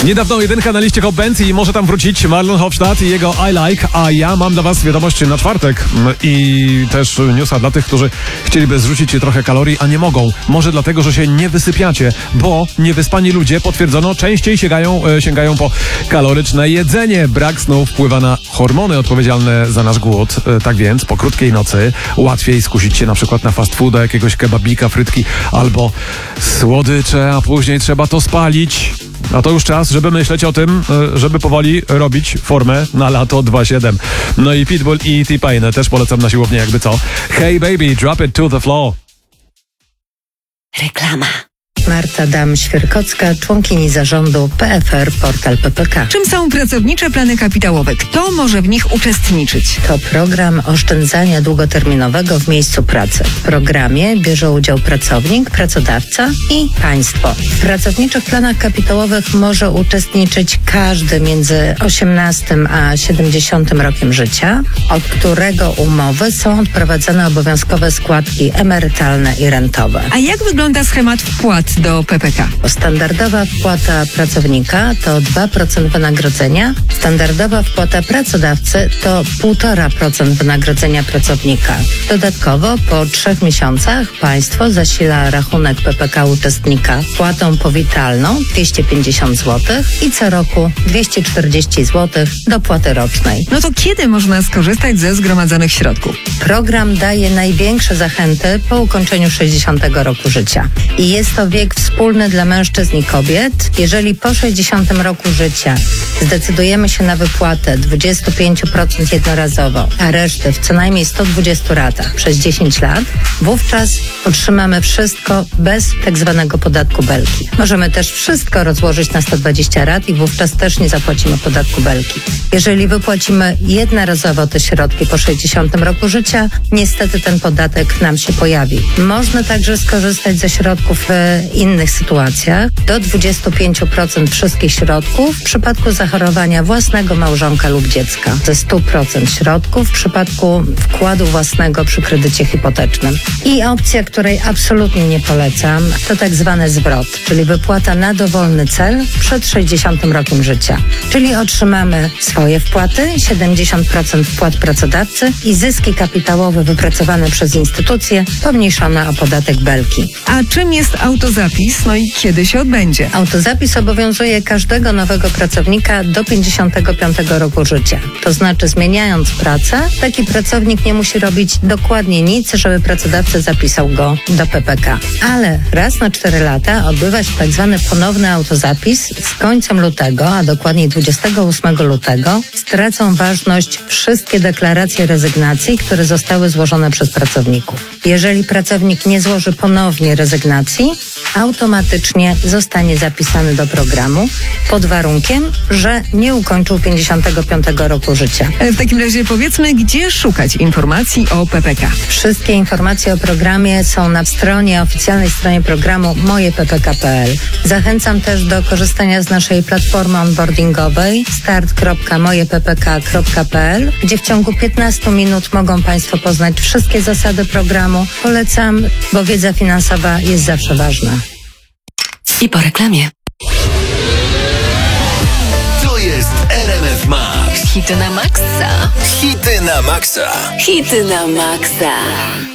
Niedawno jedynka na liście Hot Bands i może tam wrócić Marlon Hofstadt i jego I Like, a ja mam dla was wiadomość na czwartek i też newsa dla tych, którzy chcieliby zrzucić trochę kalorii, a nie mogą. Może dlatego, że się nie wysypiacie, bo niewyspani ludzie, potwierdzono, częściej sięgają po kaloryczne jedzenie. Brak snu wpływa na hormony odpowiedzialne za nasz głód. Tak więc po krótkiej nocy łatwiej skusić się na przykład na fast fooda, jakiegoś kebabika, frytki albo słodycze, a później trzeba to spalić. A to już czas, żeby myśleć o tym, żeby powoli robić formę na lato 2.7. No i Pitbull i T-Pain też polecam na siłownię, jakby co. Hey baby, drop it to the floor. Reklama. Marta Dam-Świerkocka, członkini zarządu PFR Portal PPK. Czym są pracownicze plany kapitałowe? Kto może w nich uczestniczyć? To program oszczędzania długoterminowego w miejscu pracy. W programie bierze udział pracownik, pracodawca i państwo. W pracowniczych planach kapitałowych może uczestniczyć każdy między 18 a 70 rokiem życia, od którego umowy są odprowadzane obowiązkowe składki emerytalne i rentowe. A jak wygląda schemat wpłat do PPK? Standardowa wpłata pracownika to 2% wynagrodzenia. Standardowa wpłata pracodawcy to 1,5% wynagrodzenia pracownika. Dodatkowo po 3 miesiącach państwo zasila rachunek PPK uczestnika wpłatą powitalną 250 zł i co roku 240 zł dopłaty rocznej. No to kiedy można skorzystać ze zgromadzonych środków? Program daje największe zachęty po ukończeniu 60 roku życia. I jest to wiek wspólny dla mężczyzn i kobiet. Jeżeli po 60 roku życia zdecydujemy się na wypłatę 25% jednorazowo, a resztę w co najmniej 120 ratach przez 10 lat, wówczas otrzymamy wszystko bez tak zwanego podatku belki. Możemy też wszystko rozłożyć na 120 rat i wówczas też nie zapłacimy podatku belki. Jeżeli wypłacimy jednorazowo te środki po 60 roku życia, niestety ten podatek nam się pojawi. Można także skorzystać ze środków w innych sytuacjach do 25% wszystkich środków w przypadku zachorowania własnego małżonka lub dziecka, ze 100% środków w przypadku wkładu własnego przy kredycie hipotecznym. I opcja, której absolutnie nie polecam, to tak zwany zwrot, czyli wypłata na dowolny cel przed 60 rokiem życia. Czyli otrzymamy swoje wpłaty, 70% wpłat pracodawcy i zyski kapitałowe wypracowane przez instytucje pomniejszone o podatek belki. A czym jest autozapis? No i kiedy się odbędzie? Autozapis obowiązuje każdego nowego pracownika do 55 roku życia. To znaczy, zmieniając pracę, taki pracownik nie musi robić dokładnie nic, żeby pracodawca zapisał go do PPK. Ale raz na 4 lata odbywa się tak zwany ponowny autozapis. Z końcem lutego, a dokładniej 28 lutego, stracą ważność wszystkie deklaracje rezygnacji, które zostały złożone przez pracowników. Jeżeli pracownik nie złoży ponownie rezygnacji, automatycznie zostanie zapisany do programu pod warunkiem, że nie ukończył 55 roku życia. W takim razie powiedzmy, gdzie szukać informacji o PPK? Wszystkie informacje o programie są na oficjalnej stronie programu mojeppk.pl. Zachęcam też do korzystania z naszej platformy onboardingowej start.mojeppk.pl, gdzie w ciągu 15 minut mogą Państwo poznać wszystkie zasady programu. Polecam, bo wiedza finansowa jest zawsze ważna. I po reklamie. To jest RMF Max. Hity na maksa. Hity na maksa. Hity na maksa.